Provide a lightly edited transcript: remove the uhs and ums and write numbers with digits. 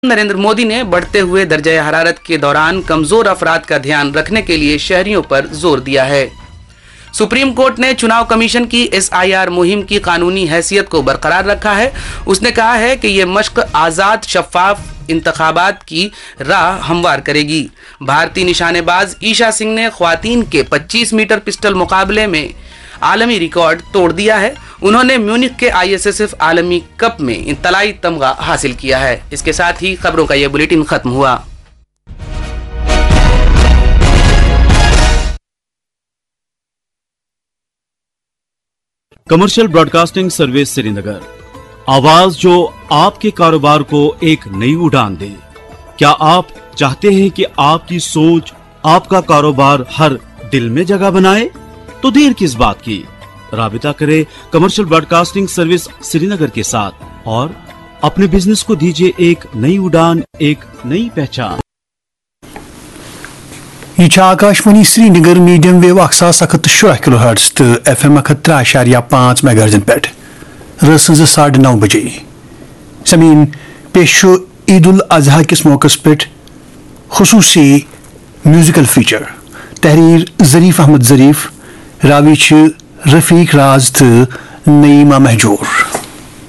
नरेंद्र मोदी ने बढ़ते हुए दर्जे हरारत के दौरान कमजोर अफराद का ध्यान रखने के लिए शहरियों पर जोर दिया है। सुप्रीम कोर्ट ने चुनाव कमीशन की SIR मुहिम की कानूनी हैसियत को बरकरार रखा है। उसने कहा है कि ये मश्क आज़ाद शफाफ इंतखाबात की राह हमवार करेगी। भारतीय निशानेबाज ईशा सिंह ने ख्वातीन के 25 मीटर पिस्टल मुकाबले में आलमी रिकॉर्ड तोड़ दिया है। उन्होंने म्यूनिख के ISSF आलमी कप में तलाई तमगा हासिल किया है। इसके साथ ही खबरों का यह बुलेटिन खत्म हुआ। कमर्शियल ब्रॉडकास्टिंग सर्विस श्रीनगर, आवाज जो आपके कारोबार को एक नई उड़ान दे। क्या आप चाहते हैं कि आपकी सोच आपका कारोबार हर दिल में जगह बनाए? तो देर किस बात की, राबिता करें कमर्शियल ब्रॉडकास्टिंग सर्विस श्रीनगर के साथ और अपने बिजनेस को दीजिए एक नई उड़ान, एक नई पहचान। यह Akashvani Srinagar medium wave 1070 kilohertz तो FM 3.5 मेगाहर्ट्ज पे रस 9:30 बजे। समीन पेश ईद उल अजहा किस मौके पे खुसूसी म्यूजिकल फीचर। तहरीर ज़रीफ अहमद ज़रीफ, रावी रफीक राज तो नईमा महजूर।